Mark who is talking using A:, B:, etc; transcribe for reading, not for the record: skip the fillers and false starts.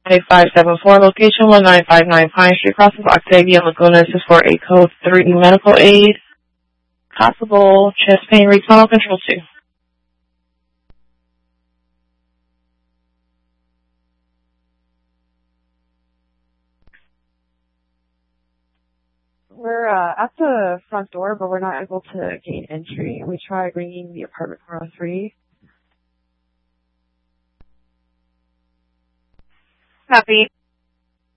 A: 8574, location 1959 Pine Street, Crossing Octavia, Laguna. This is for a code 3 medical aid. Possible chest pain, read tunnel control 2.
B: We're at the front door, but we're not able to gain entry. We tried ringing the apartment 403.
C: Copy.